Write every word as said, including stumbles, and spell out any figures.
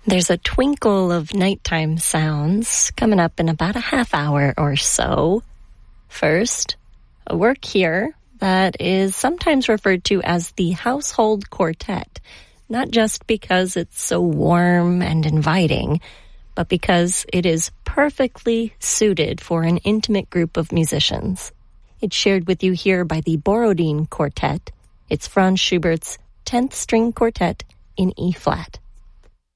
There's a twinkle of nighttime sounds coming up in about a half hour or so. First, a work here that is sometimes referred to as the Household Quartet, not just because it's so warm and inviting, but because it is perfectly suited for an intimate group of musicians. It's shared with you here by the Borodin Quartet. It's Franz Schubert's tenth String Quartet in E-flat.